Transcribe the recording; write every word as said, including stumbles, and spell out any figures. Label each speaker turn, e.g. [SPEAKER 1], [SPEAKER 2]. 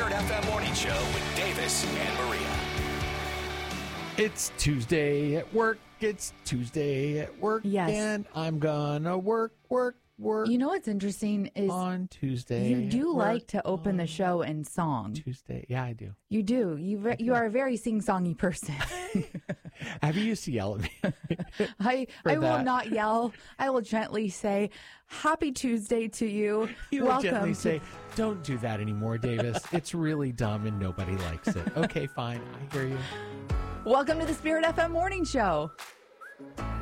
[SPEAKER 1] Spirit F M Morning Show with Davis and Maria.
[SPEAKER 2] It's Tuesday at work. It's Tuesday at work.
[SPEAKER 3] Yes.
[SPEAKER 2] And I'm gonna work, work, work.
[SPEAKER 3] You know what's interesting is
[SPEAKER 2] on Tuesday.
[SPEAKER 3] you do
[SPEAKER 2] at
[SPEAKER 3] like
[SPEAKER 2] work
[SPEAKER 3] to open the
[SPEAKER 2] on
[SPEAKER 3] show in song.
[SPEAKER 2] Tuesday. Yeah, I do.
[SPEAKER 3] You do. You re- you are a very sing-songy person.
[SPEAKER 2] Have you used to yell at me?
[SPEAKER 3] I
[SPEAKER 2] For
[SPEAKER 3] I will
[SPEAKER 2] that.
[SPEAKER 3] not yell. I will gently say, "Happy Tuesday to you."
[SPEAKER 2] You will
[SPEAKER 3] Welcome
[SPEAKER 2] gently
[SPEAKER 3] to-
[SPEAKER 2] say, don't do that anymore, Davis. It's really dumb and nobody likes it. Okay, fine. I hear you.
[SPEAKER 3] Welcome to the Spirit F M Morning Show.